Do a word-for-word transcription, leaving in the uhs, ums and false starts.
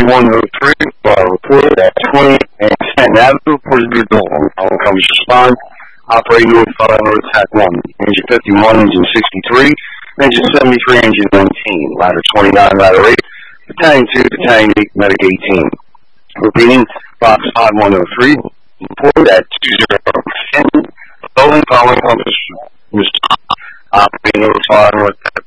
one oh three, uh, reported at twenty and Stanton Avenue, Portsmouth, Dortmund. All companies respond. Operating North five North Attack one. Engine fifty-one, engine sixty-three, engine seventy-three, engine nineteen. Ladder twenty-nine, ladder eight. Battalion two, Battalion eight, Medic eighteen. Repeating, box five one oh three, reported at two zero ten. Building following compass. Operating North five North